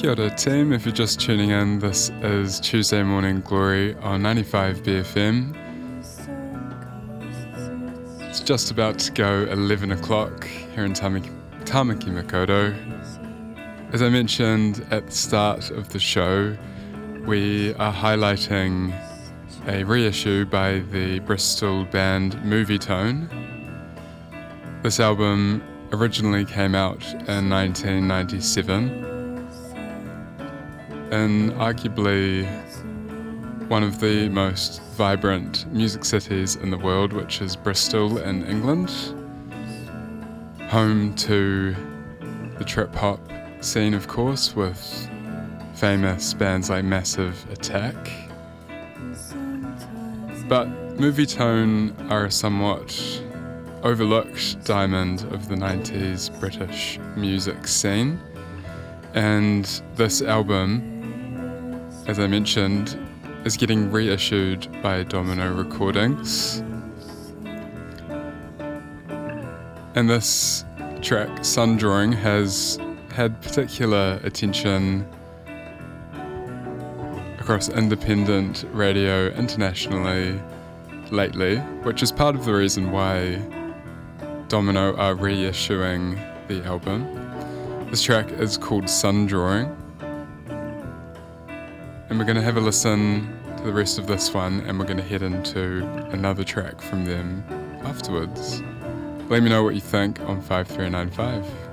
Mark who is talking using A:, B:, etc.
A: Kia ora team, if you're just tuning in, this is Tuesday Morning Glory on 95 BFM. It's just about to go 11 o'clock here in Tamaki Makaurau. As I mentioned at the start of the show, we are highlighting a reissue by the Bristol band Movietone. This album originally came out in 1997 in arguably one of the most vibrant music cities in the world, which is Bristol in England, home to the trip-hop scene, of course, with famous bands like Massive Attack. But Movietone are a somewhat overlooked diamond of the 90s British music scene, and this album, as I mentioned, is getting reissued by Domino Recordings. And this track, Sun Drawing, has had particular attention across independent radio internationally lately, which is part of the reason why Domino are reissuing the album. This track is called Sun Drawing, and we're going to have a listen to the rest of this one, and we're going to head into another track from them afterwards. Let me know what you think on 5395.